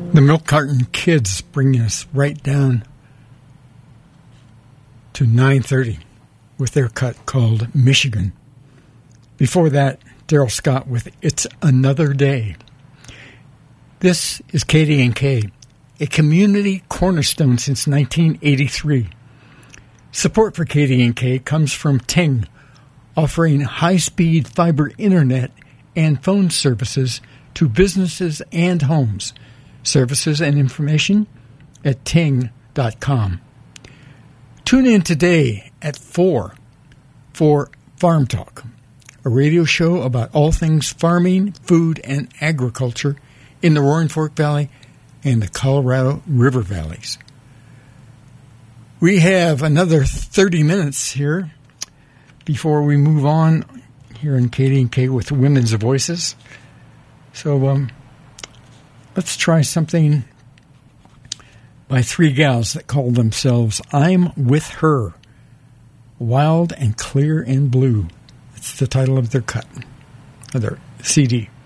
The Milk Carton Kids bringing us right down to 9:30 with their cut called Michigan. Before that, Daryl Scott with It's Another Day. This is KDNK, a community cornerstone since 1983. Support for KDNK comes from Ting, offering high-speed fiber internet and phone services to businesses and homes. Services and information at ting.com. Tune in today at 4 for Farm Talk, a radio show about all things farming, food, and agriculture in the Roaring Fork Valley and the Colorado River valleys. We have another 30 minutes here before we move on here in KDNK with Women's Voices. So, let's try something by three gals that call themselves I'm With Her, Wild and Clear and Blue. It's the title of their cut, of their CD.